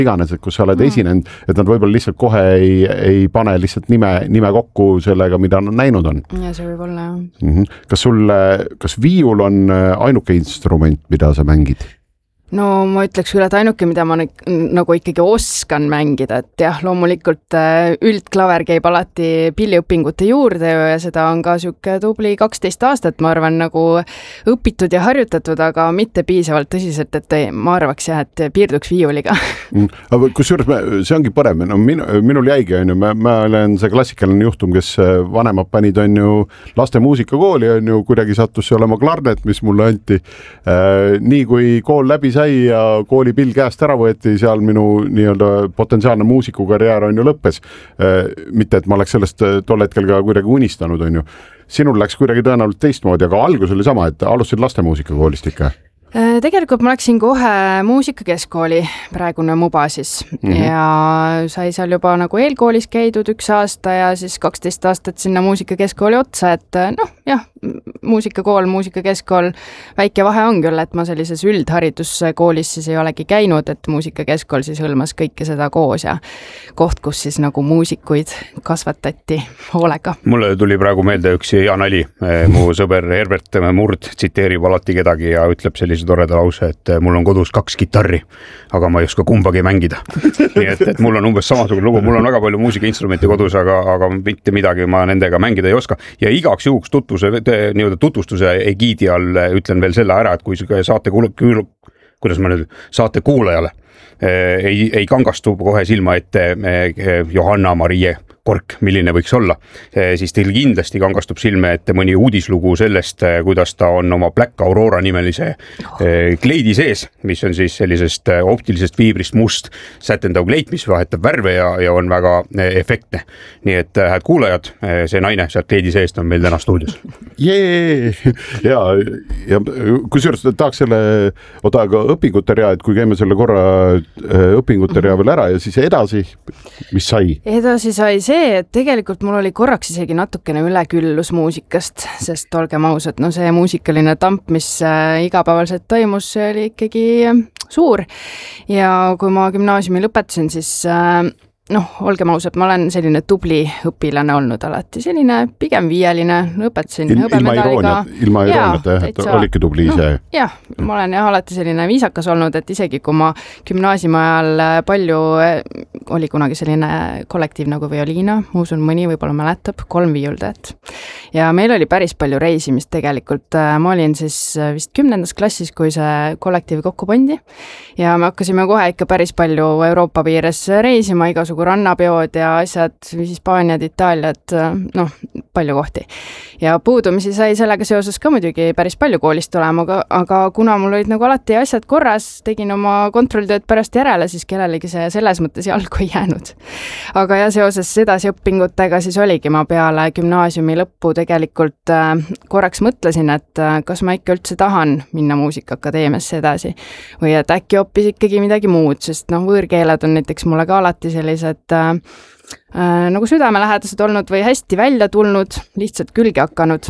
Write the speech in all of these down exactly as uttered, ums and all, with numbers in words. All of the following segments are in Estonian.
iganes, et kus sa oled mm. esinenud, et nad võib-olla lihtsalt kohe ei, ei pane lihtsalt nime, nime kokku sellega, mida nad näinud on. Ja see võib olla, jah. Mm-hmm. Kas sul, kas viiul on ainuke instrument, mida sa mängid? No ma ütleks küll, et ainuke, mida ma nagu ikkagi oskan mängida, et jah, loomulikult üldklaver käib alati pilliõpingute juurde ja seda on ka siuke tubli kaksteist aastat, ma arvan, nagu õpitud ja harjutatud, aga mitte piisavalt tõsiselt, et ma arvaks jah, et piirduks viiuliga. Aga kusjuures see ongi parem, no minu, minul jäigi, on ju, ma, ma olen see klassikaline juhtum, kes vanemad panid, on ju, laste muusikakooli, on ju, kuidagi sattus see olema klarnet, mis mulle anti. Nii kui kool läbi sai, ja kooli pill käest ära võeti, seal minu nii-öelda potentsiaalne muusikukarjäär on ju lõppes. Mitte, et ma oleks sellest tol hetkel ka kuidagi unistanud, on ju. Sinul läks kuidagi tõenäoliselt teistmoodi, aga algus oli sama, et alustasid laste muusikakoolist ikka. Tegelikult ma läksin kohe muusikakeskkooli, praegune Muba siis mm-hmm. ja sai seal juba nagu eelkoolis käidud üks aasta ja siis kaksteist aastat sinna muusikakeskkooli otsa, et noh, jah, muusikakool, muusikakeskkool, väike vahe on küll, et ma sellises üldhariduskoolis siis ei olegi käinud, et muusikakeskkool siis hõlmas kõike seda koos ja koht, kus siis nagu muusikuid kasvatati hoolega. Mulle tuli praegu meelde üks hea nali, mu sõber Herbert Murd tsiteerib alati kedagi ja ütleb sellise toreda lause, et mul on kodus kaks gitarri, aga ma ei oska kumbagi mängida. Nii et, et mul on umbes samasugune lugu, mul on väga palju muusikainstrumenti kodus, aga, aga mitte midagi ma nendega mängida ei oska. Ja igaks juhuks tutvuse, nii-öelda tutvustuse egiidi all ütlen veel selle ära, et kui saate, kuule, kuidas ma nüüd, saate kuulajale ei, ei kangastu kohe silma ette Johanna-Marie Kork, milline võiks olla, siis teil kindlasti kangastub silme ette mõni uudislugu sellest, kuidas ta on oma Black Aurora nimelise kleidi sees, mis on siis sellisest optilisest viibrist must sätendav kleit, mis vahetab värve ja, ja on väga efektne. Nii et hääd kuulajad, see naine sealt kleidi seest on meil täna stuudios. Jee! Ja, ja kusjuures tahaks selle oda ka õpingute rea, et kui käime selle korra õpingute rea veel ära ja siis edasi, mis sai? Edasi sai see, et tegelikult mul oli korraks isegi natukene üleküllus muusikast, sest olgem ausad, no see muusikaline tamp, mis igapäevaselt toimus, see oli ikkagi suur. Ja kui ma gümnaasiumi lõpetasin, siis noh, olgem ausad, ma olen selline tubli õpilane olnud alati, selline pigem viieline, õpetasin Il, hõbemedaliga. Ilma irooniata, et olidki tubli ise. No, jah, ma olen jah, alati selline viisakas olnud, et isegi kui ma gümnaasiumi ajal palju, oli kunagi selline kollektiiv nagu Violiina, ma usun mõni võib-olla mäletab, kolm viiuldajat. Ja meil oli päris palju reisimist tegelikult. Ma olin siis vist kümnendas klassis, kui see kollektiiv kokku pandi ja me hakkasime kohe ikka päris palju Euroopa piires reisima, igasugu rannapeod ja asjad, Hispaaniad, Itaaliad, noh, palju kohti. Ja puudumisi sai sellega seoses ka muidugi päris palju koolist olema, aga, aga kuna mul olid nagu alati asjad korras, tegin oma kontrolltööd pärast järele, siis kellelegi see selles mõttes jalgu ei jäänud. Aga ja seoses edasi õpingutega siis oligi ma peale gümnaasiumi lõppu tegelikult korraks mõtlesin, et kas ma ikka üldse tahan minna muusikaakadeemiasse edasi või et äkki hoopis ikkagi midagi muud, sest noh, võõrkeeled on näiteks mulle ka alati sellised et äh, nagu südamelähedased olnud või hästi välja tulnud, lihtsalt külge hakanud.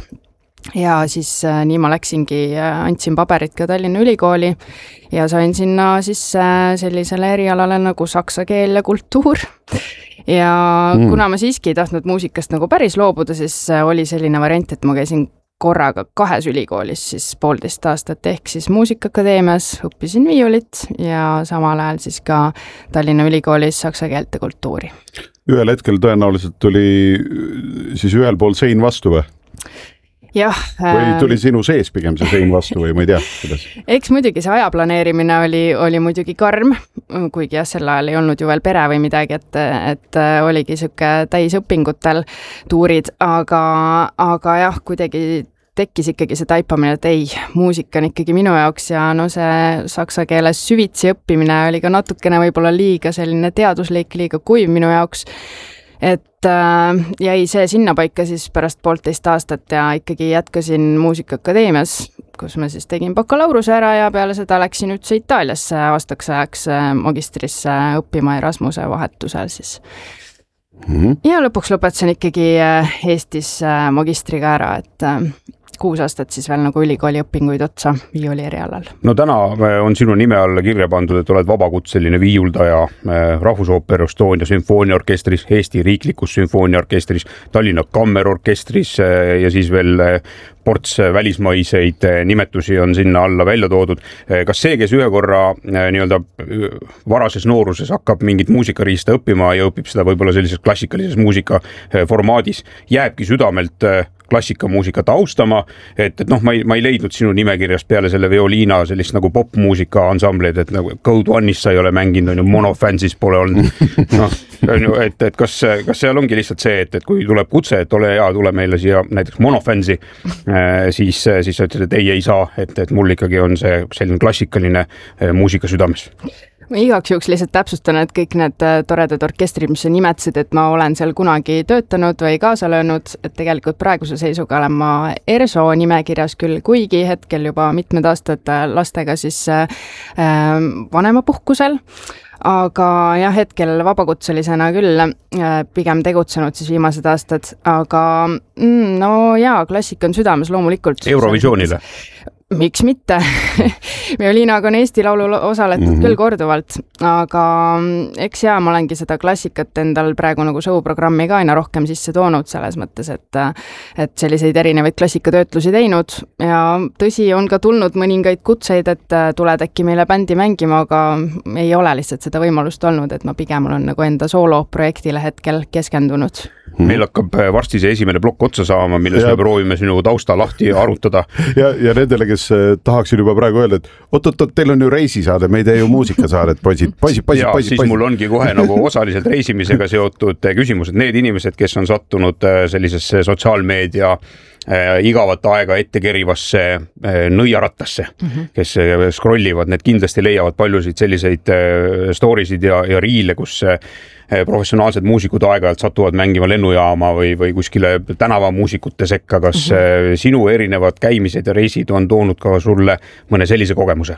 Ja siis äh, nii ma läksingi, äh, andsin paberit ka Tallinna Ülikooli ja sain sinna siis äh, sellisele erialale nagu saksa keel ja kultuur. Ja mm. kuna ma siiski ei tahtnud muusikast nagu päris loobuda, siis äh, oli selline variant, et ma käisin korraga kahes ülikoolis siis poolteist aastat ehk siis muusikaakadeemias õppisin viiulit ja samal ajal siis ka Tallinna Ülikoolis saksa keelt ja kultuuri. Ühel hetkel tõenäoliselt tuli siis ühel pool sein vastu või? Jah. Või tuli sinu sees pigem see sein vastu või ma ei tea, kuidas? Eks muidugi see aja planeerimine oli, oli muidugi karm, kuigi jah, sel ajal ei olnud ju veel pere või midagi, et, et oligi siuke täisõpingutel tuurid, aga, aga jah, kuidagi tekkis ikkagi see taipamine, et ei, muusika on ikkagi minu jaoks ja no see saksa keeles süvitsi õppimine oli ka natukene võib-olla liiga selline teaduslik, liiga kuiv minu jaoks. Et äh, jäi see sinna paika siis pärast poolteist aastat ja ikkagi jätkasin muusikaakadeemias, kus ma siis tegin bakalaureuse ära ja peale seda läksin üldse Itaaliasse aastaks ajaks magistrisse õppima Erasmuse vahetusel siis. Mm-hmm. Ja lõpuks lõpetasin ikkagi Eestis magistriga ära, et kuus aastat siis veel nagu ülikooli õpinguid otsa viiuli erialal. No täna on sinu nime alla kirja pandud, et oled vabakutseline viiuldaja Rahvusooper Estonia sümfooniaorkestris, Eesti Riiklikus sümfooniaorkestris, Tallinna Kammerorkestris ja siis veel ports välismaiseid nimetusi on sinna alla välja toodud. Kas see, kes ühe korra nii-öelda varases nooruses hakkab mingit muusikariista õppima ja õpib seda võib-olla sellises klassikalises muusika formaadis, jääbki südamelt klassikamuusikat austama, et, et noh, ma ei, ma ei leidnud sinu nimekirjast peale selle violiina sellist nagu popmuusika ansambleid, et nagu Code One'is sa ei ole mänginud, on ju, Monofansis pole olnud. Noh, on ju, et, et kas, kas seal ongi lihtsalt see, et, et kui tuleb kutse, et ole hea, tule meile siia näiteks Monofansi, siis, siis sa ütled, et ei, ei saa, et, et mul ikkagi on see selline klassikaline muusika südames. Ma igaks juhuks lihtsalt täpsustan, et kõik need toredad orkestrid, mis sa nimetasid, et ma olen seal kunagi töötanud või kaasa löönud, et tegelikult praeguse seisuga olen ma ERSO nimekirjas küll, kuigi hetkel juba mitmed aastad lastega siis äh, vanemapuhkusel, aga jah, hetkel vabakutselisena küll äh, pigem tegutsenud siis viimased aastad, aga mm, no jaa, klassik on südames loomulikult. Eurovisioonile? Miks mitte? Violiinaga on Eesti Laulu osaletud mm-hmm. küll korduvalt, aga eks jaa, ma olengi seda klassikat endal praegu nagu show-programmi ka aina rohkem sisse toonud selles mõttes, et, et selliseid erinevaid klassikatöötlusi teinud ja tõsi, on ka tulnud mõningaid kutseid, et tuled äkki meile bändi mängima, aga ei ole lihtsalt seda võimalust olnud, et ma pigem olen nagu enda sooloprojektile hetkel keskendunud. Meil hakkab varsti see esimene plokk otsa saama, milles ja. Me proovime sinu tausta lahti arutada. Ja, ja nendele, kes tahaksid juba praegu öelda, et oot-oot, teil on ju reisisaade, me ei tee ju muusikasaadet, poisid, poisid, poisid, ja poisid. siis poisid. Mul ongi kohe nagu osaliselt reisimisega seotud küsimused. Need inimesed, kes on sattunud sellisesse sotsiaalmeedia igavat aega ette kerivasse nõiarattasse, mm-hmm. kes scrollivad, need kindlasti leiavad paljusid selliseid storisid ja, ja riile, kus professionaalsed muusikud aeg-ajalt satuvad mängima lennujaama või, või kuskile tänavamuusikute sekka. Kas mm-hmm. sinu erinevad käimised ja reisid on toonud ka sulle mõne sellise kogemuse?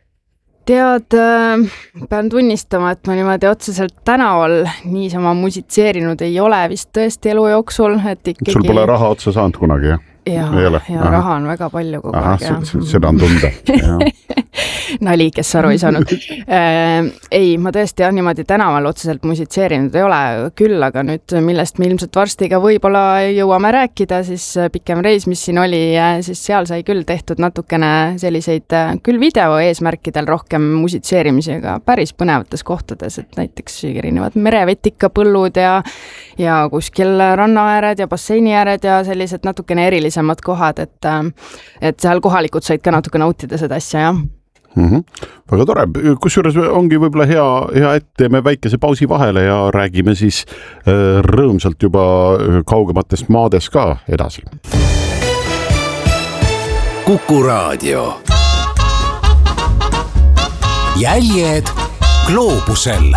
Tead, pean tunnistama, et ma niimoodi otseselt tänaval niisama musitseerinud ei ole vist tõesti elu jooksul. Et ikkagi... Sul pole raha otsa saanud kunagi, jah? Ja, ja Aha. raha on väga palju kogu aeg. Ahah, seda on tunda. Nali, kes aru ei saanud. Ei, ma tõesti jah, niimoodi tänaval otseselt musitseerinud ei ole küll, aga nüüd millest me ilmselt varsti ka võib-olla jõuame rääkida, siis pikem reis, mis siin oli, siis seal sai küll tehtud natukene selliseid küll video eesmärkidel rohkem musitseerimisega päris põnevates kohtades, et näiteks erinevad merevetikapõllud ja, ja kuskil rannaääred ja basseini ääred ja sellised natukene erilised samad kohad, et, et seal kohalikud said ka natuke nautida seda asja, jah. Mm-hmm. Väga tore, kusjuures ongi võib-olla hea, hea et teeme väikese pausi vahele ja räägime siis äh, rõõmsalt juba kaugematest maades ka edasi. Kuku Raadio. Jäljed gloobusel.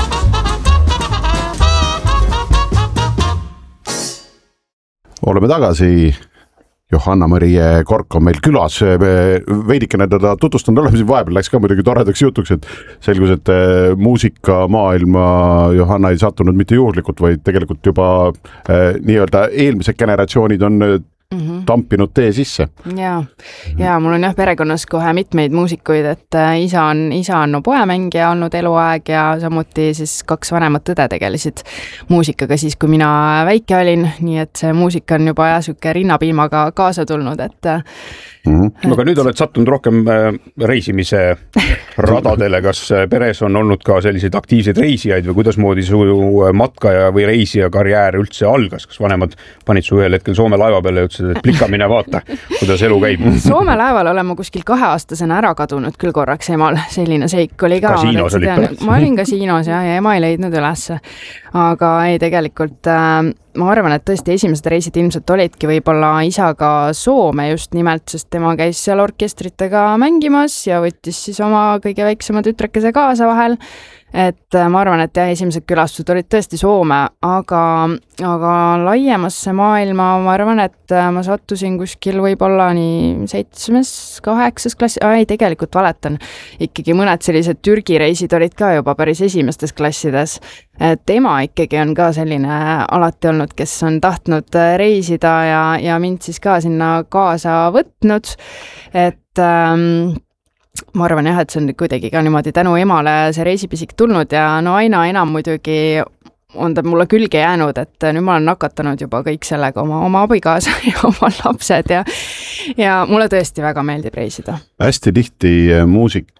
Oleme tagasi. Johanna-Marie Kork on meil külas, veidikene teda tutvustanud oleme siin vahepeal, läks ka muidugi toredaks jutuks, et selgus, et muusikamaailma Johanna ei sattunud mitte juhuslikult, vaid tegelikult juba eh, nii-öelda eelmised generatsioonid on mm-hmm. tampinud tee sisse. Ja, ja mul on jah perekonnas kohe mitmeid muusikuid, et isa on, isa on no poemängija olnud eluaeg ja samuti siis kaks vanemat õde tegelesid muusikaga siis, kui mina väike olin, nii et see muusika on juba jah, süke rinnapiimaga kaasa tulnud, et mm-hmm. aga nüüd oled sattunud rohkem reisimise radadele, kas peres on olnud ka selliseid aktiivseid reisijaid või kuidas moodi su matkaja või reisija karjäär üldse algas, kas vanemad panid su ühel hetkel Soome laeva peale ja ütlesid, et plika mine vaata, kuidas elu käib? Soome laeval olen ma kuskil kaheaastasena ära kadunud küll korraks emal, selline seik oli ka. Kasiinos olid pärast. Ma olin kasiinos ja, ja ema ei leidnud üles, aga ei tegelikult äh, ma arvan, et tõesti esimesed reisid ilmselt olidki võib-olla isaga Soome just nimelt, sest tema käis seal orkestritega mängimas ja võttis siis oma kõige väiksema tütrekese kaasa vahel. et ma arvan, et jah, esimesed külastused olid tõesti Soome, aga, aga laiemasse maailma ma arvan, et ma sattusin kuskil võib-olla nii seitsmes, kaheksas klassi, ei tegelikult valetan, ikkagi mõned sellised Türgi reisid olid ka juba päris esimestes klassides, et ema ikkagi on ka selline alati olnud, kes on tahtnud reisida ja, ja mind siis ka sinna kaasa võtnud, et ähm, ma arvan jah, et see on kuidagi ka niimoodi tänu emale see reisipisik tulnud ja no aina enam muidugi on ta mulle külge jäänud, et nüüd ma olen nakatanud juba kõik sellega oma, oma abikaasa ja oma lapsed ja, ja mulle tõesti väga meeldib reisida. Hästi tihti muusik,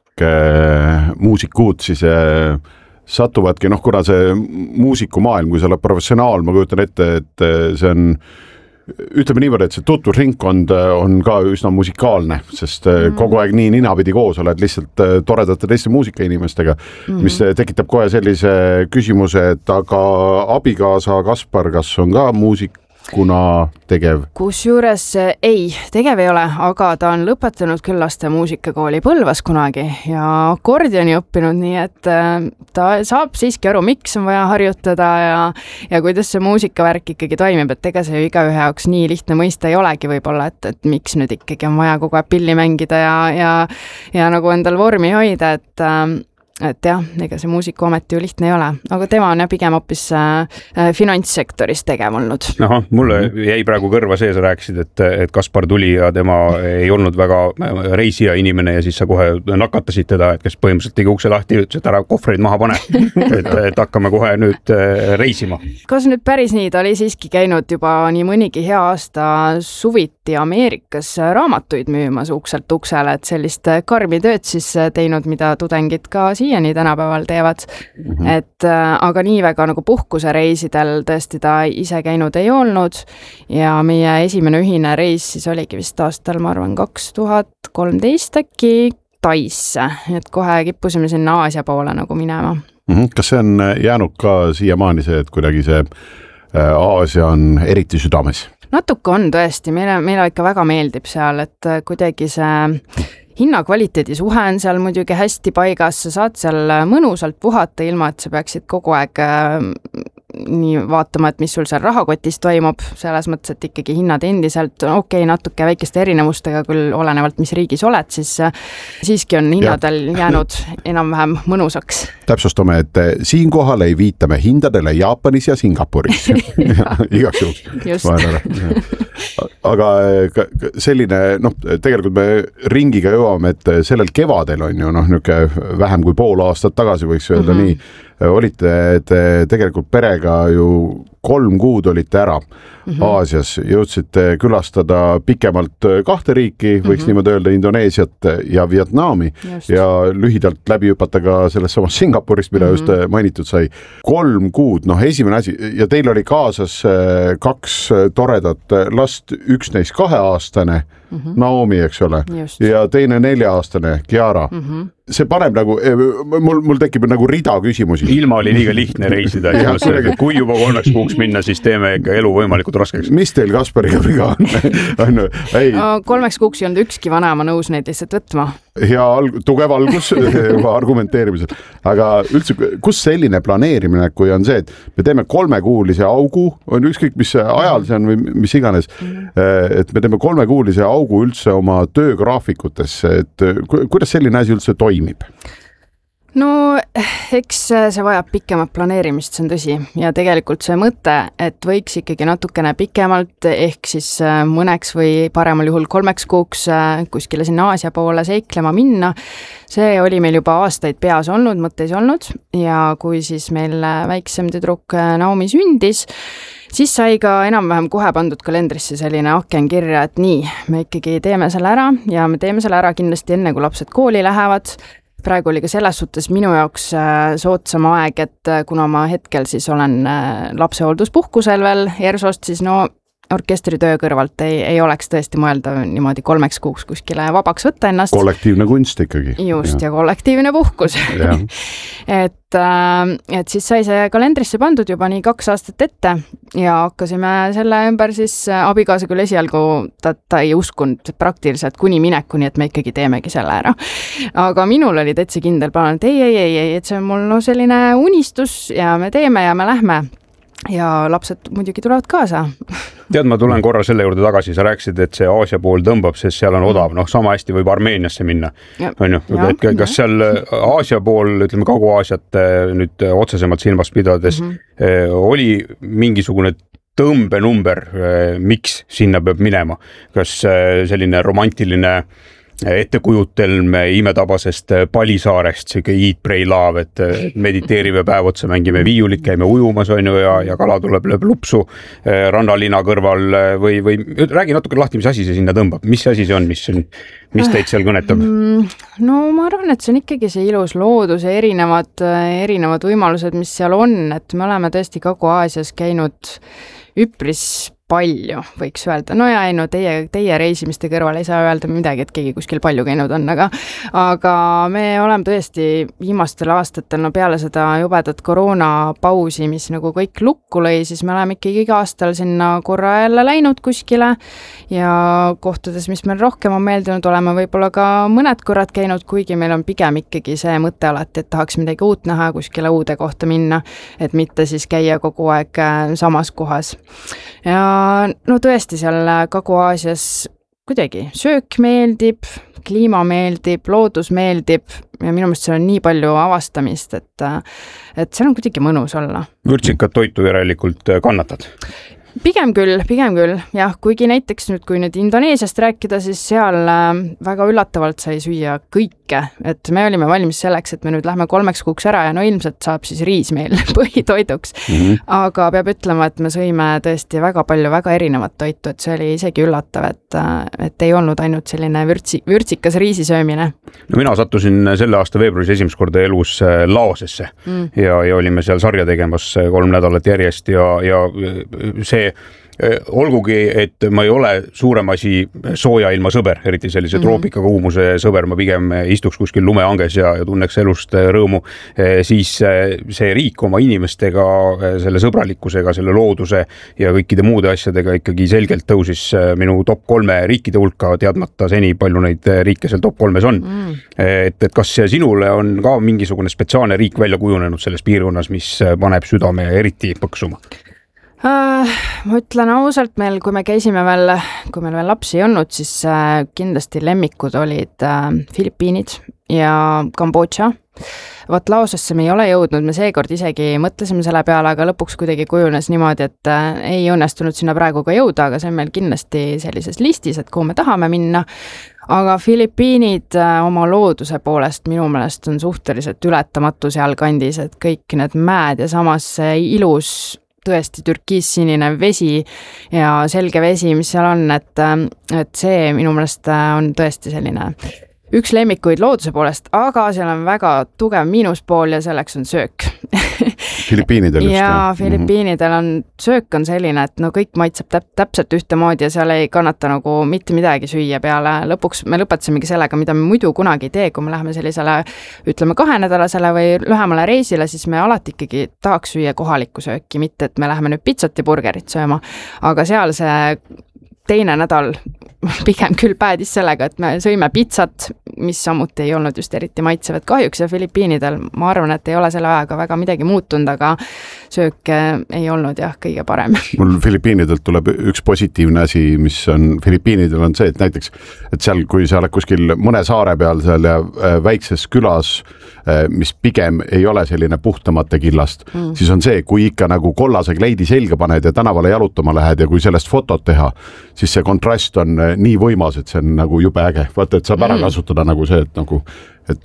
muusikud siis satuvadki, noh kuna see muusikumaailm, kui sa oled professionaal, ma kujutan ette, et see on ütleme niimoodi, et see tutvusringkond on ka üsna musikaalne, sest mm. kogu aeg nii ninapidi koos oled lihtsalt toredate teiste muusikainimestega, mm. mis tekitab kohe sellise küsimuse, et aga abikaasa Kaspar, kas on ka muusik? Kuna tegev? Kusjuures ei, tegev ei ole, aga ta on lõpetanud küll laste muusikakooli Põlvas kunagi ja akordioni õppinud, nii et ta saab siiski aru, miks on vaja harjutada ja, ja kuidas see muusikavärk ikkagi toimib, et ega see ju igaühe jaoks nii lihtne mõista ei olegi võib-olla, et, et miks nüüd ikkagi on vaja kogu aeg pilli mängida ja, ja, ja nagu endal vormi hoida, et et jah, ega see muusikuameti ju lihtne ei ole, aga tema on ja pigem hoopis äh, finantssektoris tegev olnud. Aha, mulle jäi praegu kõrva see, sa rääkisid, et, et Kaspar tuli ja tema ei olnud väga reisija inimene ja siis sa kohe nakatasid teda, et kes põhimõtteliselt tegi ukse lahti ja ütles, et ära kohvreid maha pane, et, et hakkame kohe nüüd reisima. Kas nüüd päris nii, ta oli siiski käinud juba nii mõnigi hea aasta suviti Ameerikas raamatuid müümas ukselt uksele, et sellist karmi tööd siis teinud, mida tudengid ka siiani tänapäeval teevad, mm-hmm. et äh, aga nii väga nagu puhkusereisidel tõesti ta ise käinud ei olnud ja meie esimene ühine reis siis oligi vist aastal, ma arvan, kaks tuhat kolmteist äkki Taisse, et kohe kippusime sinna Aasia poole nagu minema. Mm-hmm. Kas see on jäänud ka siiamaani see, et kuidagi see Aasia on eriti südames? Natuke on tõesti, meile, meile ikka väga meeldib seal, et kuidagi see hinnakvaliteedi suhe on seal muidugi hästi paigas, sa saad seal mõnusalt puhata ilma, et sa peaksid kogu aeg nii vaatama, et mis sul seal rahakotis toimub, selles mõttes, et ikkagi hinnad endiselt, okei, okay, natuke väikeste erinevustega küll olenevalt, mis riigis oled, siis siiski on hinnadel ja. jäänud enam-vähem mõnusaks. Täpsustame, et siinkohal ei viitame hindadele Jaapanis ja Singapuris. Igaks juhuks. Aga selline, noh, tegelikult me ringiga jõuame, et sellel kevadel on ju, noh, niisugune vähem kui pool aastat tagasi võiks öelda mm-hmm. nii, olite te tegelikult perega ju kolm kuud olite ära mm-hmm. Aasias, jõudsite külastada pikemalt kahte riiki, võiks mm-hmm. niimoodi öelda Indoneesiat ja Vietnami just. Ja lühidalt läbi hüpata ka sellest samast Singapurist, mida mm-hmm. just mainitud sai. Kolm kuud, noh esimene asi ja teil oli kaasas kaks toredat last, üks neist kaheaastane mm-hmm. Naomi, eks ole, just. Ja teine nelja-aastane Kiara. Mm-hmm. See paneb nagu, mul, mul tekib nagu rida küsimusi. Ilma oli liiga lihtne reisida. ja, kui juba kolmeks kuuks minna, siis teeme ikka elu võimalikult raskeks. Mis teil Kaspariga viga on? Ei. Kolmeks kuuks ei olnud ükski vanema nõus neid lihtsalt võtma. Hea alg- tugev algus argumenteerimisel. Aga üldse, kus selline planeerimine, kui on see, et me teeme kolmekuulise augu, on ükskõik mis ajal see on või mis iganes, et me teeme kolmekuulise augu üldse oma töögraafikutesse, et kuidas selline asi üldse toimib? No eks see vajab pikemat planeerimist, see on tõsi ja tegelikult see mõte, et võiks ikkagi natukene pikemalt ehk siis mõneks või paremal juhul kolmeks kuuks kuskile sinna Aasia poole seiklema minna, see oli meil juba aastaid peas olnud, mõtteis olnud ja kui siis meil väiksem tüdruk Naomi sündis, siis sai ka enam-vähem kohe pandud kalendrisse selline aken kirja, et nii, me ikkagi teeme selle ära ja me teeme selle ära kindlasti enne, kui lapsed kooli lähevad. Praegu oli ka selles suhtes minu jaoks soodsam aeg, et kuna ma hetkel siis olen lapsehoolduspuhkusel veel ERSOst, siis no orkestritöö kõrvalt ei, ei oleks tõesti mõelda niimoodi kolmeks kuuks kuskile vabaks võtta ennast. Kollektiivne kunst ikkagi. Just, ja, ja kollektiivne puhkus. et, et siis sai see kalendrisse pandud juba nii kaks aastat ette ja hakkasime selle ümber siis abikaasa küll esialgu, ta, ta ei uskunud praktiliselt kuni minekuni, et me ikkagi teemegi selle ära. Aga minul oli täitsa kindel plaan, et ei, ei, ei, ei, et see on mul no selline unistus ja me teeme ja me lähme. Ja lapsed muidugi tulevad kaasa. Tead, ma tulen korra selle juurde tagasi, sa rääkisid, et see Aasia pool tõmbab, sest seal on odav, noh sama hästi võib Armeeniasse minna. On ju, et kas seal Aasia pool, ütleme Kagu-Aasiat nüüd otsesemalt silmas pidades, mm-hmm. oli mingisugune tõmbenumber, miks sinna peab minema? Kas selline romantiline ettekujutelm imetabasest Palisaarest, siuke eat, pray, love, et mediteerime päev otsa, mängime viiulit, käime ujumas on ju, ja, ja kala tuleb lööb lupsu rannalina kõrval või, või räägi natuke lahti, mis asi see sinna tõmbab, mis asi see on, mis, mis teid seal kõnetab? No ma arvan, et see on ikkagi see ilus loodus ja erinevad, erinevad võimalused, mis seal on, et me oleme tõesti Kagu-Aasias käinud üpris palju, võiks öelda. No ja ei, no teie, teie reisimiste kõrval ei saa öelda midagi, et keegi kuskil palju käinud on, aga, aga me oleme tõesti viimastel aastatel, no peale seda jubedat koroonapausi, mis nagu kõik lukku lõi, siis me oleme ikkagi iga aastal sinna korra jälle läinud kuskile ja kohtades, mis meil rohkem on meeldinud, oleme võib-olla ka mõned korrad käinud, kuigi meil on pigem ikkagi see mõte alati, et tahaks midagi uut näha, kuskile uude kohta minna, et mitte siis käia kogu aeg samas kohas. Ja no tõesti seal Kagu-Aasias kuidagi söök meeldib, kliima meeldib, loodus meeldib ja minu meelest seal on nii palju avastamist, et, et seal on kuidagi mõnus olla. Vürtsikat toitu järelikult kannatad? Pigem küll, pigem küll, jah, kuigi näiteks nüüd, kui nüüd Indoneesiast rääkida, siis seal väga üllatavalt sai süüa kõike, et me olime valmis selleks, et me nüüd lähme kolmeks kuuks ära ja no ilmselt saab siis riis meil põhitoiduks, mm-hmm. aga peab ütlema, et me sõime tõesti väga palju väga erinevat toitu, et see oli isegi üllatav, et, et ei olnud ainult selline vürtsi, vürtsikas riisisöömine. No mina sattusin selle aasta veebruaris esimest korda elus Laosesse mm. ja, ja olime seal sarja tegemas kolm nädalat järjest ja, ja see olgugi, et ma ei ole suurem asi sooja ilma sõber, eriti sellise mm-hmm. troopika kuumuse sõber, ma pigem istuks kuskil lumeanges ja, ja tunneks elust rõõmu, siis see riik oma inimestega, selle sõbralikkusega, selle looduse ja kõikide muude asjadega ikkagi selgelt tõusis minu top kolme riikide hulka, teadmata seni palju neid riike seal top kolmes on. Mm. Et, et kas sinule on ka mingisugune spetsiaalne riik välja kujunenud selles piirkonnas, mis paneb südame eriti põksuma? Uh, ma ütlen ausalt, meil, kui me käisime veel, kui meil veel lapsi ei olnud, siis uh, kindlasti lemmikud olid uh, Filipiinid ja Kambodža. Vaat Laosesse me ei ole jõudnud, me seekord isegi mõtlesime selle peale, aga lõpuks kuidagi kujunes niimoodi, et uh, ei õnnestunud sinna praegu ka jõuda, aga see on meil kindlasti sellises listis, et kuhu me tahame minna. Aga Filipiinid uh, oma looduse poolest minu meelest on suhteliselt ületamatu seal kandis, et kõik need mäed ja samas ilus tõesti türkiissinine vesi ja selge vesi, mis seal on, et, et see minu meelest on tõesti selline üks lemmikuid looduse poolest, aga seal on väga tugev miinuspool ja selleks on söök. Filipiinidel just. Ja Filipiinidel on, söök on selline, et no kõik maitseb täp, täpselt ühte moodi ja seal ei kannata nagu mitte midagi süüa peale. Lõpuks me lõpetasimegi sellega, mida me muidu kunagi ei tee, kui me läheme sellisele, ütleme kahenädalasele või lühemale reisile, siis me alati ikkagi tahaks süüa kohalikku sööki, mitte et me läheme nüüd pitsat ja burgerit sööma, aga seal see teine nädal pigem küll päädis sellega, et me sõime pitsat, mis samuti ei olnud just eriti maitsevad kahjuks ja Filipiinidel, ma arvan, et ei ole selle ajaga väga midagi muutunud, aga söök ei olnud jah kõige parem. Mul Filipiinidelt tuleb üks positiivne asi, mis on Filipiinidel on see, et näiteks, et seal, kui sa oled kuskil mõne saare peal seal ja väikses külas, mis pigem ei ole selline puhtamate killast, mm. siis on see, kui ikka nagu kollase kleidi selga paned ja tänavale jalutama lähed ja kui sellest fotot teha, siis see kontrast on nii võimas, et see on nagu jube äge. Vaata, et saab ära kasutada nagu see, et nagu, et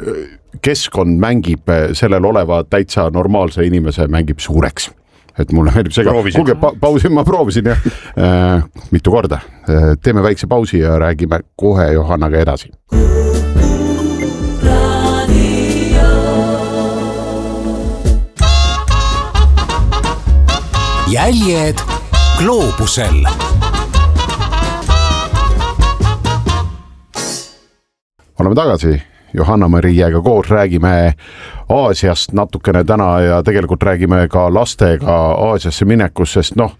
keskkond mängib sellel oleva täitsa normaalse inimese mängib suureks. Et mulle meeldib see ka. Kuulge, pa- pausi ma proovisin ja äh, mitu korda. Teeme väikse pausi ja räägime kohe Johannaga edasi. Jäljed Gloobusel. Oleme tagasi. Johanna-Mariiega koos räägime Aasiast natukene täna ja tegelikult räägime ka lastega Aasiasse minekus, sest noh,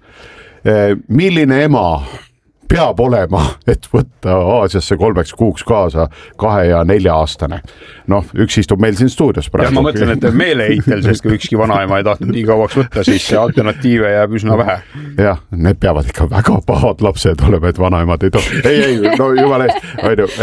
milline ema peab olema, et võtta Aasiasse kolmeks kuuks kaasa kahe ja nelja aastane. Noh, üks istub meil siin stuudios praegu. Ja ma mõtlen, et meeleheitel, sest kui ükski vanaema ei tahtnud nii kauaks võtta, siis alternatiive jääb üsna vähe. Jah, need peavad ikka väga pahad lapsed olema, et vanaemad ei tohi. Ei, ei, no jumala eest.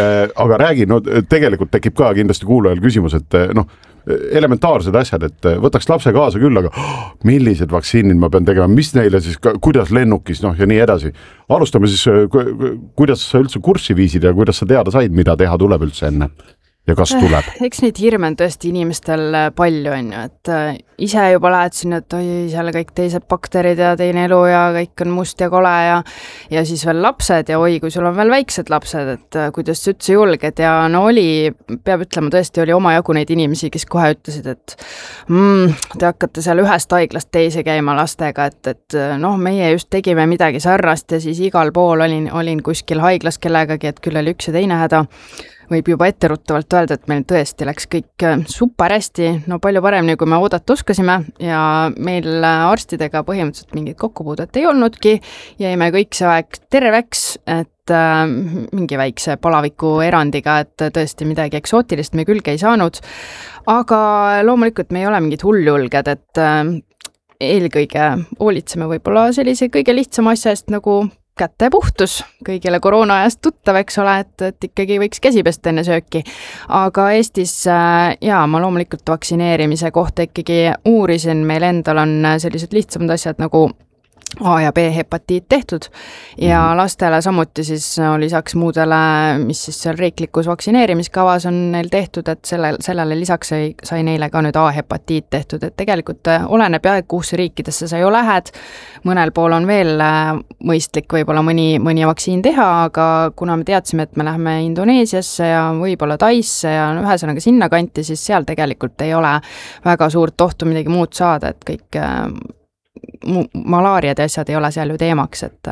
Aga räägi, no tegelikult tekib ka kindlasti kuulajal küsimus, et noh, elementaarsed asjad, et võtaks lapse kaasa küll, aga oh, millised vaktsiinid ma pean tegema, mis neile siis, kuidas lennukis, noh ja nii edasi. Alustame siis, kuidas sa üldse kurssi viisid ja kuidas sa teada said, mida teha tuleb üldse enne ja kas tuleb? Eks neid hirme on tõesti inimestel palju, on ju, et ise juba lähed sinna, et oi, seal kõik teised bakterid ja teine elu ja kõik on must ja kole ja, ja siis veel lapsed ja oi, kui sul on veel väiksed lapsed, et kuidas sa üldse julged ja no oli, peab ütlema, tõesti oli omajagu neid inimesi, kes kohe ütlesid, et mm, te hakkate seal ühest haiglast teise käima lastega, et, et noh, meie just tegime midagi sarnast ja siis igal pool olin, olin kuskil haiglas kellegagi, et küll oli üks ja teine häda. Võib juba etteruttavalt öelda, et meil tõesti läks kõik super hästi, no palju paremini, kui me oodata oskasime ja meil arstidega põhimõtteliselt mingit kokkupuudet ei olnudki, jäime kõik see aeg terveks, et äh, mingi väikse palaviku erandiga, et tõesti midagi eksootilist me külge ei saanud, aga loomulikult me ei ole mingid hulljulged, et äh, eelkõige hoolitseme võib-olla sellise kõige lihtsama asja eest nagu kätepuhtus, kõigile koroona ajast tuttav, eks ole, et, et ikkagi võiks käsipesta enne sööki. Aga Eestis, jaa, ma loomulikult vaktsineerimise kohta ikkagi uurisin, meil endal on sellised lihtsamad asjad nagu A ja B hepatiit tehtud ja lastele samuti siis lisaks muudele, mis siis seal riiklikus vaktsineerimiskavas on neil tehtud, et selle, sellele lisaks sai, sai neile ka nüüd A hepatiit tehtud, et tegelikult oleneb jah, kuusse riikidesse sa ju lähed, mõnel pool on veel mõistlik võib-olla mõni, mõni vaktsiin teha, aga kuna me teadsime, et me läheme Indoneesiasse ja võib-olla Taisse ja ühesõnaga sinna kanti, siis seal tegelikult ei ole väga suurt ohtu midagi muud saada, et kõik malaariad ja asjad ei ole seal ju teemaks, et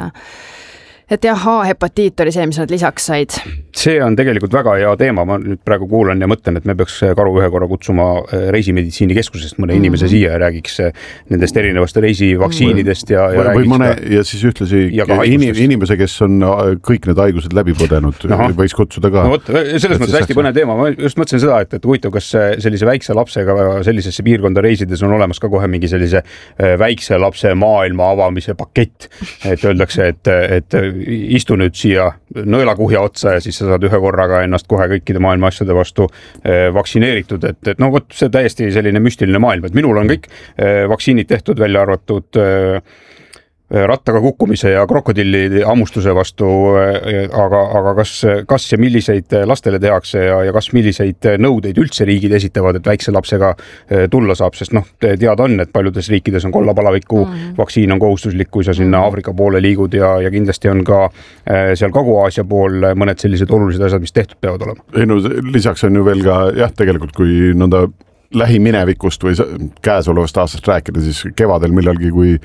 et jah, A-hepatiit oli see, mis nad lisaks said. See on tegelikult väga hea teema, ma nüüd praegu kuulan ja mõtlen, et me peaks Karu ühe korra kutsuma reisimeditsiinikeskusest mõne mm-hmm. inimese siia ja räägiks nendest erinevast reisivaktsiinidest ja, ja või, või mõne ka, ja siis ühtlasi ja inim, inimese, kes on kõik need haigused läbi põdenud, võiks kutsuda ka. No, võt, selles mõttes hästi põnev teema, ma just mõtlesin seda, et, et huvitav, kas sellise väikse lapsega sellisesse piirkonda reisides on olemas ka kohe mingi sellise väikse lapse maailma avamise pakett, et öeldakse, et, et istu nüüd siia nõelakuhja otsa ja siis sa saad ühe korraga ennast kohe kõikide maailma asjade vastu vaktsineeritud, et, et no vot see täiesti selline müstiline maailm, et minul on kõik vaktsiinid tehtud, välja arvatud rattaga kukkumise ja krokodilli ammustuse vastu, aga, aga kas, kas ja milliseid lastele tehakse ja, ja kas milliseid nõudeid üldse riigid esitavad, et väikse lapsega tulla saab, sest noh, teada on, et paljudes riikides on kollapalaviku mm-hmm. vaktsiin on kohustuslik, kui sa sinna Aafrika poole liigud ja, ja kindlasti on ka seal Kagu-Aasia pool mõned sellised olulised asjad, mis tehtud peavad olema. Ei no lisaks on ju veel ka jah, tegelikult kui nõnda lähiminevikust või käesolevast aastast rääkida, siis kevadel millalgi, kui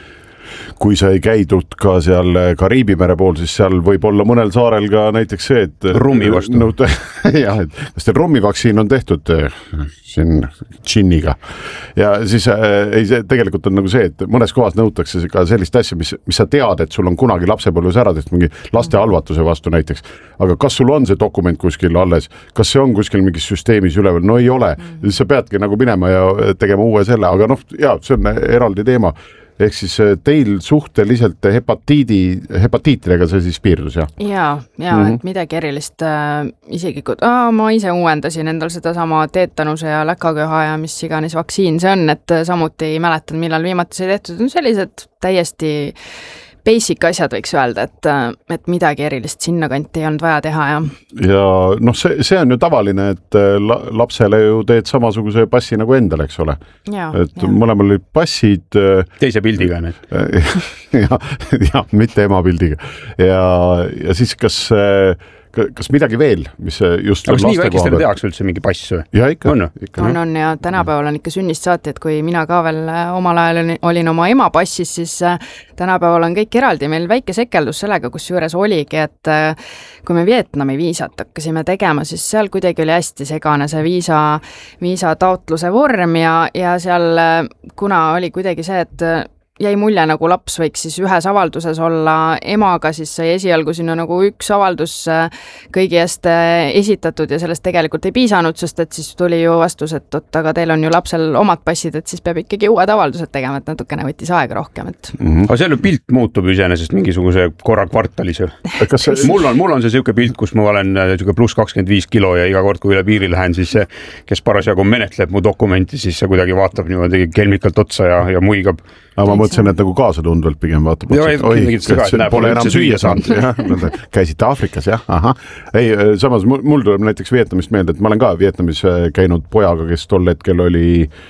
kui sa ei käidud ka seal Kariibi mere pool, siis seal võib olla mõnel saarel ka näiteks see, et rummi vastu. Nõud, jah, et kas teil rummivaktsiin on tehtud siin džinniga ja siis ei, see tegelikult on nagu see, et mõnes kohas nõutakse ka sellist asja, mis, mis sa tead, et sul on kunagi lapsepõlves ära tehtud mingi laste halvatuse vastu näiteks, aga kas sul on see dokument kuskil alles, kas see on kuskil mingis süsteemis üleval, no ei ole, siis sa peadki nagu minema ja tegema uue selle, aga noh, jaa, see on eraldi teema. Ehk siis teil suhteliselt hepatiidi, hepatiitidega see siis piirdus, jah? Jaa, jaa mm-hmm. et midagi erilist äh, isegi, kui aa, ma ise uuendasin endal seda sama teetanuse ja läkaköha ja mis iganes vaktsiin see on, et samuti ei mäletan, millal viimati see tehtud, on sellised täiesti basic asjad võiks öelda, et, et midagi erilist sinna kanti ei olnud vaja teha. Ja, ja noh, see, see on ju tavaline, et la, lapsele ju teed samasuguse passi nagu endal, eks ole. Ja, et ja. Mõlemal olid passid. Teise pildiga need. ja, ja, mitte ema pildiga. Ja, ja siis kas, kas midagi veel, mis just aga kas nii väikestele tehakse üldse mingi pass või? Ja ikka. On, ikka. on, on ja tänapäeval on ikka sünnist saati, et kui mina ka veel omal ajal olin oma ema passis, siis tänapäeval on kõik eraldi. Meil väike sekeldus sellega, kus juures oligi, et kui me Vietnami viisat hakkasime tegema, siis seal kuidagi oli hästi segane see viisa, viisa taotluse vorm ja, ja seal kuna oli kuidagi see, et jäi mulje nagu laps võiks siis ühes avalduses olla emaga, siis sai esialgu sinna nagu üks avaldus kõigi eest esitatud ja sellest tegelikult ei piisanud, sest et siis tuli ju vastus, et oot, aga teil on ju lapsel omad passid, et siis peab ikkagi uued avaldused tegema, et natukene võttis aega rohkem. Et... Mm-hmm. Aga seal ju pilt muutub iseenesest mingisuguse korra kvartalis. See... mul, on, mul on see siuke pilt, kus ma olen siuke pluss kakskümmend viis kilo ja iga kord, kui üle piiri lähen, siis see, kes parasjagu menetleb mu dokumenti, siis see kuidagi vaatab niimoodi kelmikalt otsa ja, ja muigab. Aga ma mõtlesin, et nagu kaasatundvalt pigem vaatab. Joo, ei, oi, ka, pole enam süüa saanud. Ja, käisite Aafrikas, jah. Aha. Ei, samas mul tuleb näiteks Vietnamist meelde, et ma olen ka Vietnamis käinud pojaga, kes tol hetkel oli,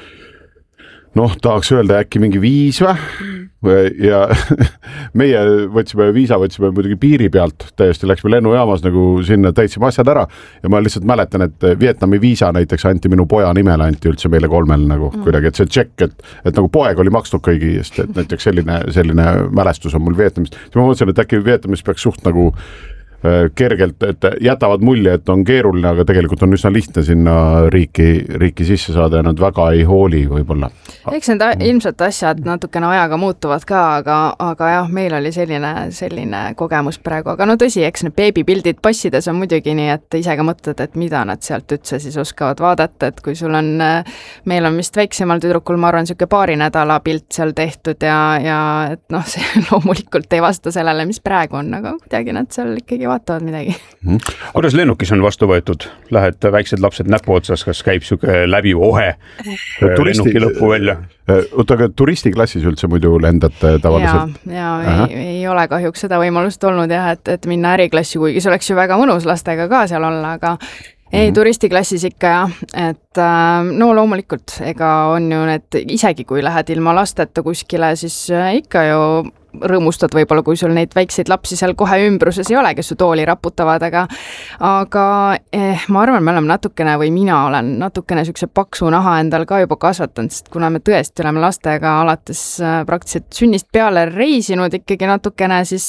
noh, tahaks öelda äkki mingi viis või? Ja meie võtsime viisa, võtsime muidugi piiri pealt, täiesti läksime lennujaamas nagu sinna, täitsime asjad ära ja ma lihtsalt mäletan, et Vietnami viisa näiteks anti minu poja nimele, anti üldse meile kolmel nagu mm. kuidagi, et see tšekk, et, et nagu poeg oli makstud kõigi eest, et näiteks selline, selline mälestus on mul Vietnamist. Ma mõtlesin, et äkki Vietnamis peaks suht nagu kergelt, et jätavad mulje, et on keeruline, aga tegelikult on üsna lihtne sinna riiki, riiki sisse saada ja nad väga ei hooli võib-olla. Eks need ilmselt asjad natukene ajaga muutuvad ka, aga, aga jah, meil oli selline, selline kogemus praegu, aga no tõsi, eks need beebipildid passides on muidugi nii, et ise ka mõtled, et mida nad sealt üldse siis oskavad vaadata, et kui sul on, meil on vist väiksemal tüdrukul, ma arvan, siuke paari nädala pilt seal tehtud ja, ja et noh, see loomulikult ei vasta sellele, mis praegu on, aga kuidagi nad seal ikkagi vaatavad midagi. Hmm. Kuidas lennukis on vastu võetud? Lähed väiksed lapsed näpu otsas, kas käib siuke läbiv ohe Turisti, lennuki lõppu välja? Oota, aga turistiklassis üldse muidu lendate tavaliselt? Ja, ja ei, ei ole kahjuks seda võimalust olnud jah, et, et minna äriklassi, kuigi see oleks ju väga mõnus lastega ka seal olla, aga ei, turistiklassis ikka jah, et no loomulikult, ega on ju need, isegi kui lähed ilma lasteta kuskile, siis ikka ju rõõmustad võib-olla, kui sul neid väikseid lapsi seal kohe ümbruses ei ole, kes su tooli raputavad, aga aga eh, ma arvan, me oleme natukene või mina olen natukene siukse paksu naha endal ka juba kasvatanud, sest kuna me tõesti oleme lastega alates praktiliselt sünnist peale reisinud ikkagi natukene, siis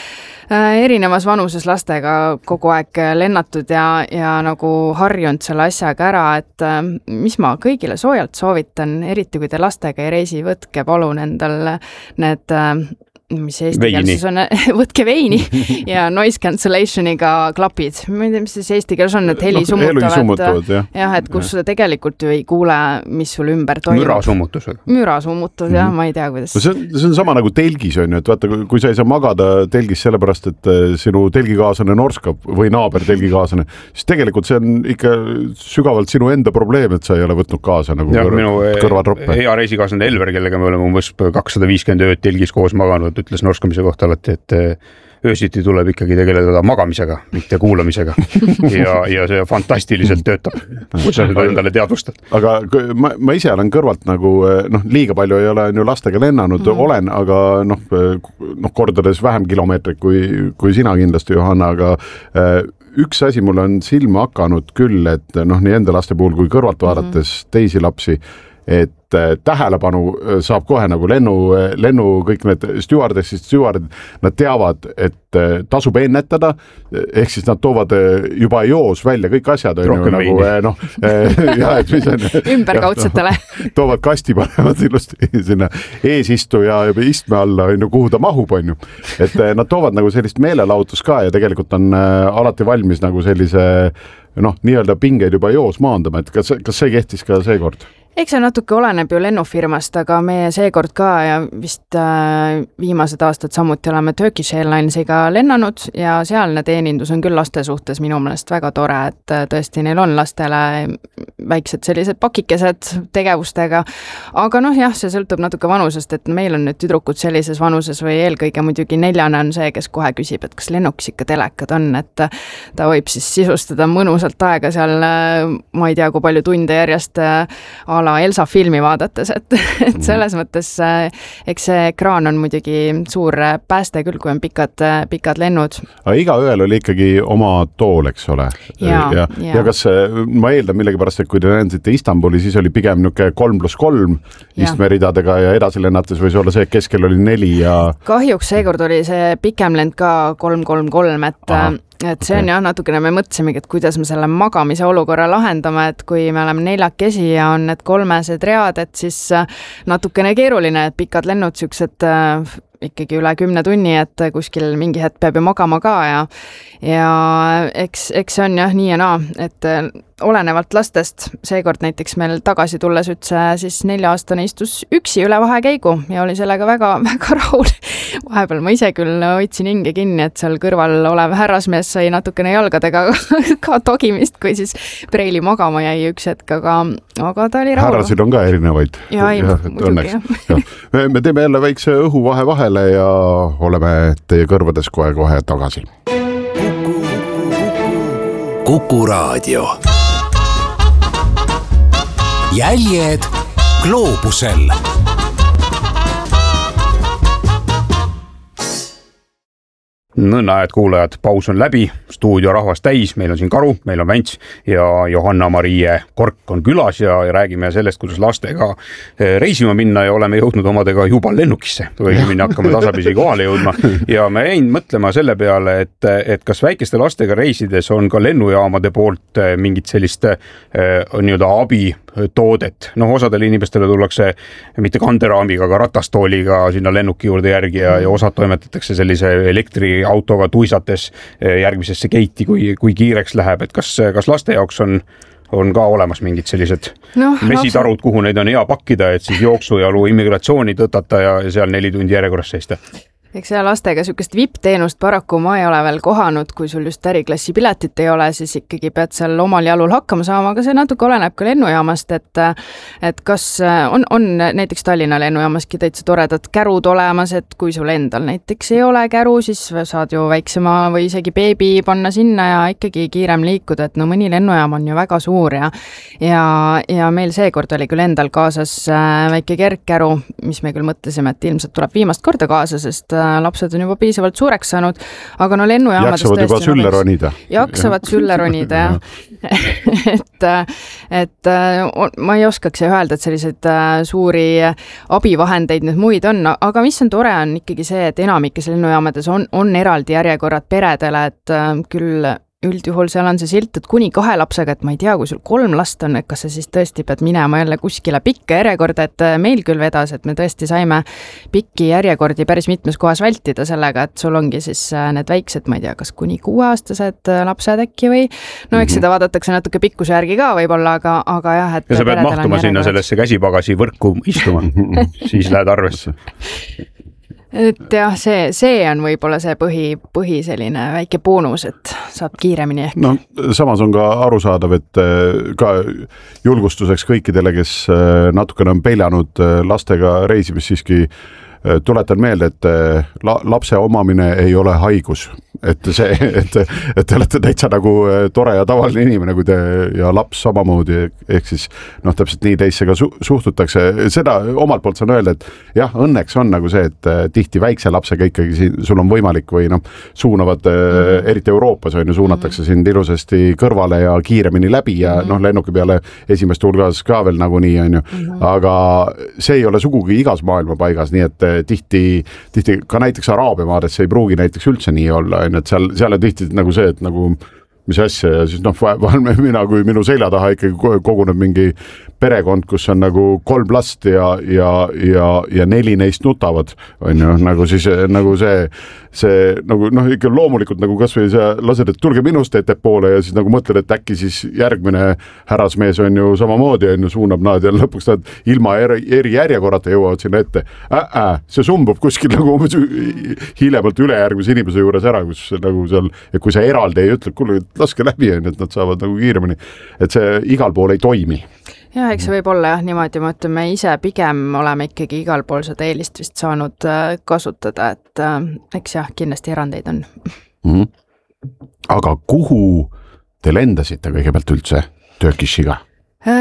erinevas vanuses lastega kogu aeg lennatud ja, ja nagu harjunud selle asjaga ära, et mis ma kõigile soojalt soovitan, eriti kui te lastega ei reisi, võtke palun endal need mis eesti keeles on, võtke veini ja noise cancellationiga klapid. Ma ei tea, mis siis eesti keeles on, et heli no, summutavad. summutavad jah. jah, et kus ja. Tegelikult ju ei kuule, mis sul ümber toimub. Müra summutus. Müra summutus, jah, mm-hmm. ma ei tea, kuidas. No see, on, see on sama nagu telgis on ju, et vaata, kui sa ei saa magada telgis sellepärast, et sinu telgikaaslane norskab või naaber telgikaaslane, siis tegelikult see on ikka sügavalt sinu enda probleem, et sa ei ole võtnud kaasa nagu ja, kõr- kõrvatroppe. Hea reisikaaslane Elver, kellega me oleme umbes kakssada viiskümmend ööd telgis koos maganud, ütles norskamise kohta alati, et öösiti tuleb ikkagi tegeleda magamisega, mitte kuulamisega ja, ja see fantastiliselt töötab, kui sa seda endale teadvustad. Aga ma, ma ise olen kõrvalt nagu, noh, liiga palju ei ole ju lastega lennanud, mm. olen, aga noh, noh, kordades vähem kilomeetreid kui, kui sina kindlasti, Johanna, aga üks asi mul on silma hakanud küll, et noh, nii enda laste puhul kui kõrvalt vaadates mm. teisi lapsi, et tähelepanu saab kohe nagu lennu, lennu kõik need stjuardessid, stjuardid, nad teavad, et tasub ennetada, ehk siis nad toovad juba joos välja kõik asjad, on ju nagu noh, ja, et mis on ümberkaudsetele. Toovad kasti panevad ilusti sinna eesistuja istme alla, on ju, kuhu ta mahub, on ju. Et nad toovad nagu sellist meelelahutus ka ja tegelikult on alati valmis nagu sellise noh, nii-öelda pingeid juba joos maandama, et kas, kas see kehtis ka seekord? Eks see natuke oleneb ju lennufirmast, aga meie seekord ka ja vist äh, viimased aastad samuti oleme Turkish Airlinesiga lennanud ja sealne teenindus on küll laste suhtes minu meelest väga tore, et tõesti neil on lastele väiksed sellised pakikesed tegevustega, aga noh jah, see sõltub natuke vanusest, et meil on nüüd tüdrukud sellises vanuses või eelkõige muidugi neljane on see, kes kohe küsib, et kas lennukis ikka telekad on, et ta võib siis sisustada mõnusalt aega seal, ma ei tea, kui palju tunde järjest a a la Elsa filmi vaadates, et, et selles mõttes eks see ekraan on muidugi suur pääste küll, kui on pikad, pikad lennud. Aga igaühel oli ikkagi oma tool, eks ole. Ja, ja, ja. ja kas ma eeldan millegipärast, et kui te lendasite Istanbuli, siis oli pigem niuke kolm pluss kolm istmeridadega ja edasi lennates võis olla see, et keskel oli neli ja... Kahjuks seekord oli see pikem lend ka kolm kolm kolm, et Aha. et see on okay. jah, natukene me mõtlesimegi, et kuidas me selle magamise olukorra lahendame, et kui me oleme neljakesi ja on need kolmesed read, et siis natukene keeruline, et pikad lennud siuksed äh, ikkagi üle kümne tunni, et kuskil mingi hetk peab ju magama ka ja, ja eks, eks see on jah nii ja naa, et olenevalt lastest, seekord näiteks meil tagasi tulles üldse siis nelja-aastane istus üksi üle vahekäigu ja oli sellega väga, väga rahul. Vahepeal ma ise küll hoidsin hinge kinni, et seal kõrval olev härrasmees sai natukene jalgadega ka togimist, kui siis preili magama jäi üks hetk, aga, aga ta oli rahul. Härrasid on ka erinevaid. Ja, ei, ja, muidugi, ja. Me, me teeme jälle väikse õhuvahe vahele ja oleme teie kõrvades kohe-kohe tagasi. Kuku Raadio. Jäljed gloobusel. Nõnna, et kuulajad, paus on läbi, stuudio rahvas täis, meil on siin Karu, meil on Vents ja Johanna-Marie Kork on külas ja, ja räägime sellest, kuidas lastega reisima minna ja oleme jõudnud omadega juba lennukisse, või minna hakkame tasapisi kohale jõudma ja me jäin mõtlema selle peale, et, et kas väikeste lastega reisides on ka lennujaamade poolt mingit sellist eh, nii-öelda abi toodet. Noh, osadele inimestele tullakse mitte kanderaamiga, aga ratastooliga sinna lennuki juurde järgi ja, ja osad toimetatakse sellise elektriautoga tuisates järgmisesse geiti, kui, kui kiireks läheb. Et kas, kas laste jaoks on, on ka olemas mingid sellised no, mesitarud, kuhu neid on hea pakkida, et siis jooksujalu immigratsiooni tõtata ja, ja seal neli tundi järjekorras seista? Eks see lastega sükest V I P-teenust paraku ma ei ole veel kohanud, kui sul just äriklassi piletit ei ole, siis ikkagi pead seal omal jalul hakkama saama, aga see natuke oleneb ka lennujaamast, et, et kas on, on näiteks Tallinna lennujaamaski täitsa toredad kärud olemas, et kui sul endal näiteks ei ole käru, siis saad ju väiksema või isegi beebi panna sinna ja ikkagi kiirem liikuda, et no mõni lennujaam on ju väga suur ja, ja, ja meil seekord oli küll endal kaasas väike kergkäru, mis me küll mõtlesime, et ilmselt tuleb viimast korda kaasa, sest lapsed on juba piisavalt suureks saanud, aga no lennujaamades jaksavad juba sülle ronida. Jaksavad sülle ronida, jah. et, et ma ei oskaks öelda, et selliseid suuri abivahendeid nüüd muid on, aga mis on tore, on ikkagi see, et enamikes lennujaamades on, on eraldi järjekorrad peredele, et küll üldjuhul seal on see silt, et kuni kahe lapsega, et ma ei tea, kui sul kolm last on, et kas sa siis tõesti pead minema jälle kuskile pikka järjekorda, et meil küll vedas, et me tõesti saime pikki järjekordi päris mitmes kohas vältida sellega, et sul ongi siis need väiksed, ma ei tea, kas kuni kuueaastased lapsed äkki või no eks seda vaadatakse natuke pikkuse järgi ka võib-olla, aga, aga jah, et ja sa pead mahtuma sinna sellesse käsipagasi võrku istuma, siis lähed arvesse. Et jah, see, see on võib-olla see põhi, põhi selline väike boonus, et saab kiiremini ehk. No samas on ka arusaadav, et ka julgustuseks kõikidele, kes natukene on peljanud lastega reisimist, siiski tuletan meelde, et la, lapse omamine ei ole haigus. Et see, et, et te olete täitsa nagu tore ja tavaline inimene, kui te ja laps samamoodi, ehk siis noh, täpselt nii teisse ka su, suhtutakse. Seda omalt poolt saan öelda, et jah, õnneks on nagu see, et tihti väikse lapsega ikkagi siin, sul on võimalik või noh, suunavad mm-hmm. eriti Euroopas on ju, suunatakse mm-hmm. sind ilusasti kõrvale ja kiiremini läbi ja mm-hmm. noh, lennuki peale esimest hulgas ka veel nagu nii on ju, mm-hmm. aga see ei ole sugugi igas maailma paigas, nii et tihti, tihti ka näiteks Araabia maades ei pruugi näiteks üldse nii olla, et seal, seal on tihti nagu see, et nagu mis asja ja siis noh, vahel mina, kui minu selja taha ikkagi koguneb mingi perekond, kus on nagu kolm last ja, ja, ja, ja neli neist nutavad, on ju, nagu siis nagu see, see nagu noh, ikka loomulikult nagu kas või sa lased, et tulge minust ette poole ja siis nagu mõtled, et äkki siis järgmine härrasmees on ju samamoodi, on ju, suunab nad ja lõpuks nad ilma eri, eri järjekorrata jõuavad sinna ette. Äh, äh, see sumbub kuskil nagu hiljemalt ülejärgmise inimese juures ära, kus nagu seal, ja kui sa eraldi ei ütle, kuule, laske läbi, et nad saavad nagu kiiremini, et see igal pool ei toimi. jah, eks see võib olla jah, niimoodi ma ütlen, me ise pigem oleme ikkagi igal pool seda eelist vist saanud kasutada, et eks jah, kindlasti erandeid on. Mm-hmm. Aga kuhu te lendasite kõigepealt üldse Turkishiga? Äh,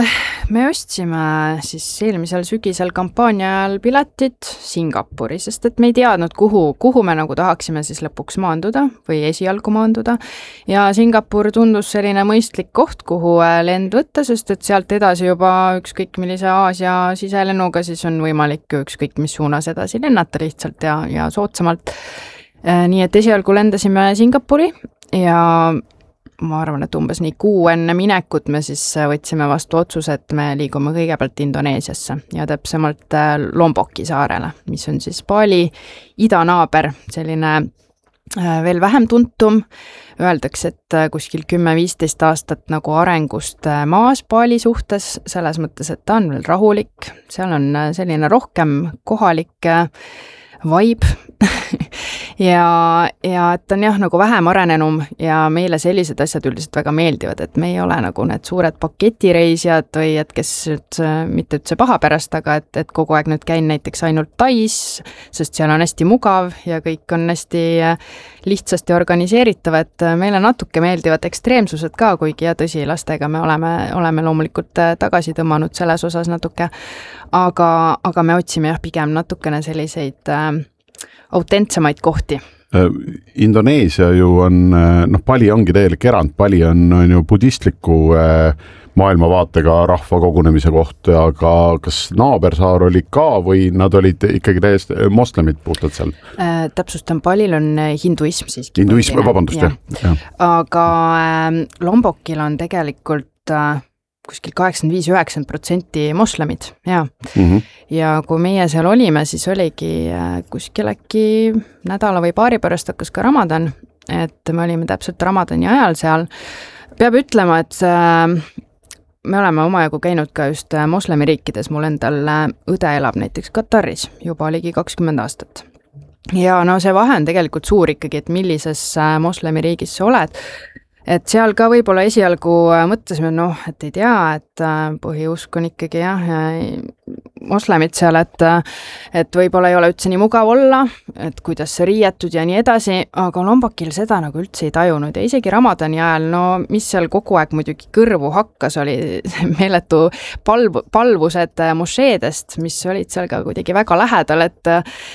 me ostsime siis eelmisel sügisel kampaania ajal piletit Singapuri, sest et me ei teadnud, kuhu, kuhu me nagu tahaksime siis lõpuks maanduda või esialgu maanduda. Ja Singapur tundus selline mõistlik koht, kuhu lend võtta, sest et sealt edasi juba ükskõik millise Aasia siselennuga siis on võimalik ükskõik mis suunas edasi lennata lihtsalt ja, ja soodsamalt. Nii et esialgu lendasime Singapuri ja ma arvan, et umbes nii kuu enne minekut me siis võtsime vastu otsuse, et me liigume kõigepealt Indoneesiasse ja täpsemalt Lomboki saarele, mis on siis Bali idanaaber, selline veel vähem tuntum. Öeldakse, et kuskil kümme viisteist aastat nagu arengust maas Bali suhtes, selles mõttes, et ta on veel rahulik, seal on selline rohkem kohalik vibe ja, ja et on jah nagu vähem arenenum ja meile sellised asjad üldiselt väga meeldivad, et me ei ole nagu need suured paketireisijad või et kes nüüd mitte üldse paha pärast, aga et, et kogu aeg nüüd käin näiteks ainult Tais, sest seal on hästi mugav ja kõik on hästi lihtsasti organiseeritav, et meile natuke meeldivad ekstreemsused ka, kuigi ja tõsi, lastega me oleme, oleme loomulikult tagasi tõmmanud selles osas natuke, aga, aga me otsime jah pigem natukene selliseid äh, autentsemaid kohti. Indoneesia ju on, noh, Bali ongi täielik erand, Bali on, on ju budistliku maailmavaatega rahva kogunemise koht, aga kas naabersaar oli ka või nad olid ikkagi täiesti moslemid puhtalt seal? Äh, täpsustan, Balil on hinduism siiski. Hinduism, vabandust, jah. jah. Aga äh, Lombokil on tegelikult äh, kuskil kaheksakümmend viis üheksakümmend protsenti moslemid, jaa. Mm-hmm. Ja kui meie seal olime, siis oligi kuskil äkki nädala või paari pärast hakkas ka Ramadan, et me olime täpselt Ramadani ajal seal. Peab ütlema, et me oleme omajagu käinud ka just moslemiriikides, mul endal õde elab näiteks Kataris juba ligi kakskümmend aastat. Ja no see vahe on tegelikult suur ikkagi, et millises moslemiriigis sa oled. Et seal ka võib-olla esialgu mõtlesime, noh, et ei tea, et põhiusk on ikkagi jah, moslemid seal, et, et võib-olla ei ole üldse nii mugav olla, et kuidas sa riietud ja nii edasi, aga Lombokil seda nagu üldse ei tajunud ja isegi Ramadani ajal, no mis seal kogu aeg muidugi kõrvu hakkas, oli meeletu palv, palvused mošeedest, mis olid seal ka kuidagi väga lähedal, et,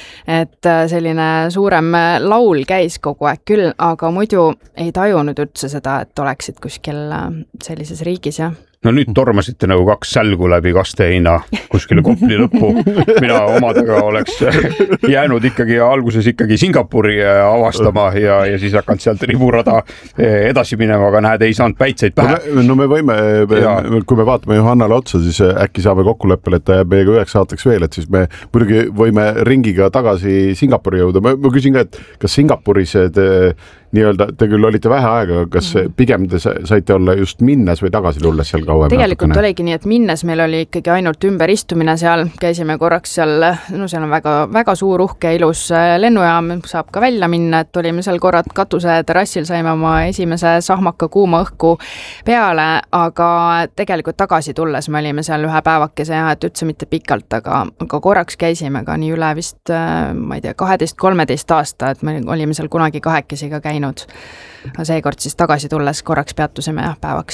et selline suurem laul käis kogu aeg küll, aga muidu ei tajunud üldse seda, et oleksid kuskil sellises riigis, jah. No nüüd tormasite nagu kaks sälgu läbi kasteheina kuskile Kopli lõppu. Mina omadega oleks jäänud ikkagi alguses ikkagi Singapuri avastama ja, ja siis hakanud sealt riburada edasi minema, aga näed, ei saanud päitseid pähe. No me, no me võime, me, kui me vaatame Johannale otsa, siis äkki saame kokkuleppele, et ta jääb meiega üheks saateks veel, et siis me muidugi võime ringiga tagasi Singapuri jõuda. Ma, ma küsin ka, et kas Singapuris te, nii-öelda, te küll olite vähe aega, kas pigem te saite olla just minnes või tagasi tulles seal kauem? Tegelikult natukene? Oligi nii, et minnes meil oli ikkagi ainult ümber istumine seal, käisime korraks seal, no seal on väga, väga suur uhke ilus lennujaam, saab ka välja minna, et olime seal korrad katuse terrassil, saime oma esimese sahmaka kuuma õhku peale, aga tegelikult tagasi tulles me olime seal ühe päevakese ja et üldse mitte pikalt, aga, aga korraks käisime ka nii üle vist, ma ei tea, kaheteist kolmeteist aasta, et me olime seal kunagi kahekesi ka käinud. Seekord siis tagasi tulles korraks peatusime jah, päevaks.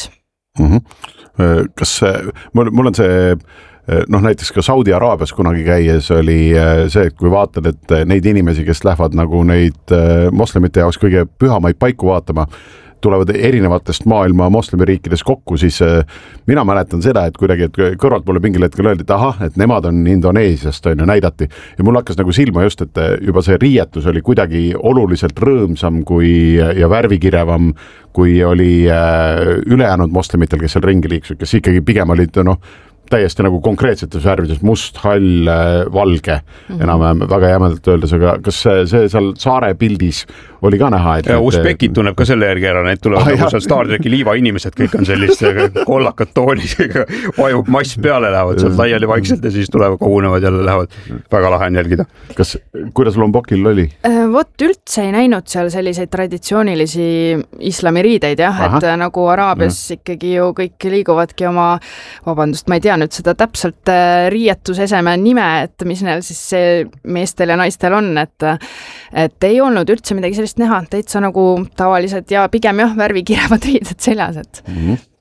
Mm-hmm. Kas mul, mul on see, noh näiteks ka Saudi Araabias kunagi käies oli see, et kui vaatad, et neid inimesi, kes lähevad nagu neid moslemite jaoks kõige pühamaid paiku vaatama, tulevad erinevatest maailma moslemiriikides kokku, siis mina mäletan seda, et kuidagi, et kõrvalt mulle mingil hetkel öeldi, et ahah, et nemad on Indoneesiast, on ju, näidati. Ja mul hakkas nagu silma just, et juba see riietus oli kuidagi oluliselt rõõmsam kui, ja värvikirevam, kui oli ülejäänud moslemitel, kes seal ringi liiksid, kes ikkagi pigem olid, noh, täiesti nagu konkreetsetes värvides, must, hall, valge, mm-hmm. enam väga jämedalt öeldes, aga kas see, see seal saare pildis oli ka näha? Et, ja Usbekid tunneb ka selle järgi ära, need tulevad ah, nagu seal Star Treki liiva inimesed, kõik on sellist kollakad toonid, vajub mass peale, lähevad sealt laiali vaikselt ja siis tulevad, kogunevad jälle, lähevad. Väga lahe on jälgida. Kas, kuidas Lombokil oli? Vot üldse ei näinud seal selliseid traditsioonilisi islamiriideid, jah, Aha. et nagu Araabias ja. Ikkagi ju kõik liiguvadki oma, vabandust, ma ei tea nüüd seda täpselt riietuseseme nime, et mis neil siis see meestel ja naistel on, et, et ei olnud üldse midagi sellist näha, täitsa nagu tavalised ja pigem jah, värvikirevad riided seljas, et mm-hmm.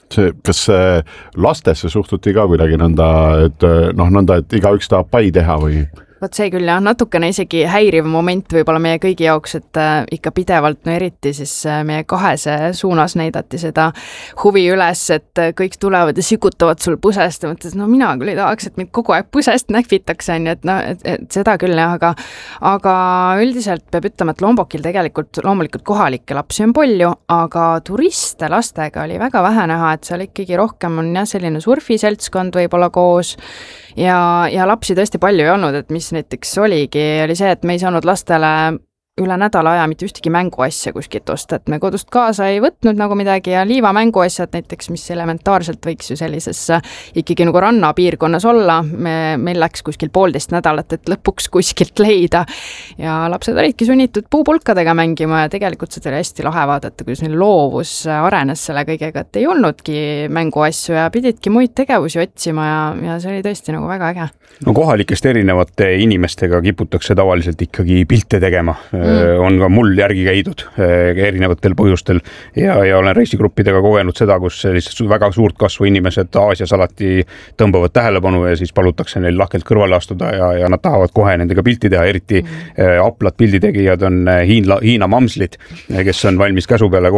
see, kas lastesse suhtuti ka kuidagi nõnda, et noh, nõnda, et igaüks tahab pai teha või? Vot see küll jah, natukene isegi häiriv moment võib-olla meie kõigi jaoks, et äh, ikka pidevalt, no eriti siis äh, meie kahese suunas näidati seda huvi üles, et äh, kõik tulevad ja sükutavad sul pusest ja mõtles, no mina küll ei tahaks, et mind kogu aeg pusest nähvitakse, on ju, et, no, et, et seda küll jah, aga aga üldiselt peab ütlema, et Lombokil tegelikult loomulikult kohalikke lapsi on palju, aga turiste lastega oli väga vähe näha, et seal ikkagi rohkem on jah, selline surfiseltskond võib-olla koos ja, ja lapsi tõesti palju ei olnud, et mis näiteks oligi, oli see, et me ei saanud lastele üle nädala aja mitte ühtegi mänguasja kuskilt osta, et me kodust kaasa ei võtnud nagu midagi ja liiva mänguasjad näiteks, mis elementaarselt võiks ju sellises ikkagi nagu rannapiirkonnas olla, me, meil läks kuskil poolteist nädalat, et lõpuks kuskilt leida ja lapsed olidki sunnitud puupulkadega mängima ja tegelikult seda oli hästi lahe vaadata, kuidas neil loovus arenes selle kõigega, et ei olnudki mänguasju ja pididki muid tegevusi otsima ja, ja see oli tõesti nagu väga äge. No kohalikest erinevate inimestega kiputakse tavaliselt ikkagi pilte tegema. Mm. On ka mul järgi käidud erinevatel põhjustel ja, ja olen reisigruppidega kogenud seda, kus sellised väga suurt kasvu inimesed Aasias alati tõmbavad tähelepanu ja siis palutakse neil lahkelt kõrvale astuda ja, ja nad tahavad kohe nendega pilti teha, eriti mm. aplad pilditegijad on Hiina, Hiina mamslid, kes on valmis käsu peale